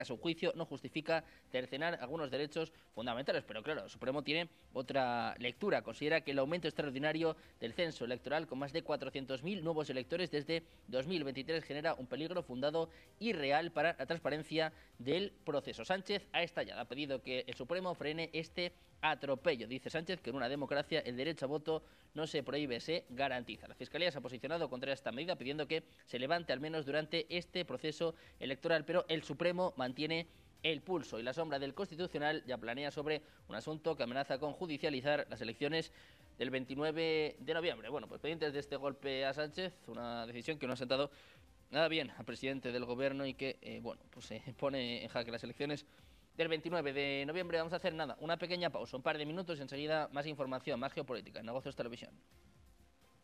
a su juicio, no justifica cercenar algunos derechos fundamentales. Pero claro, el Supremo tiene otra lectura. Considera que el aumento extraordinario del censo electoral, con más de 400.000 nuevos electores desde 2023, genera un peligro fundado y real para la transparencia del proceso. Sánchez ha estallado, ha pedido que el Supremo frene este atropello. Dice Sánchez que en una democracia el derecho a voto no se prohíbe, se garantiza. La Fiscalía se ha posicionado contra esta medida, pidiendo que se levante al menos durante este proceso electoral, pero el Supremo mantiene el pulso y la sombra del Constitucional ya planea sobre un asunto que amenaza con judicializar las elecciones del 29 de noviembre. Bueno, pues pendientes de este golpe a Sánchez, una decisión que no ha sentado nada bien al presidente del gobierno y que, pone en jaque las elecciones del 29 de noviembre. Vamos a hacer una pequeña pausa, un par de minutos y enseguida más información, más geopolítica en Negocios Televisión.